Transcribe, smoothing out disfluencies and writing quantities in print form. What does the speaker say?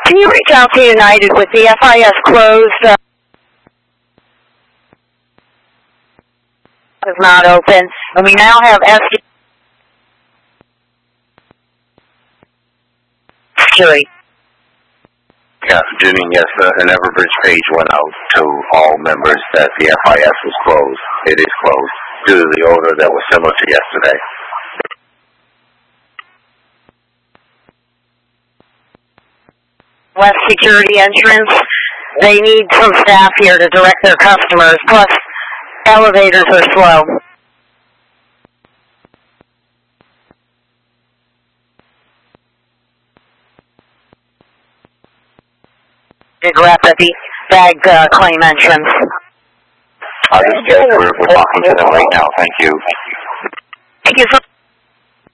Can you reach out to United with the FIS closed? Is not open, and we now have Security. Yeah, Janine, yes, an Everbridge page went out to all members that the FIS was closed. It is closed due to the order that was similar to yesterday. West Security entrance. They need some staff here to direct their customers, plus elevators are slow. Big rep at the bag claim entrance. We're talking to them right now. Thank you.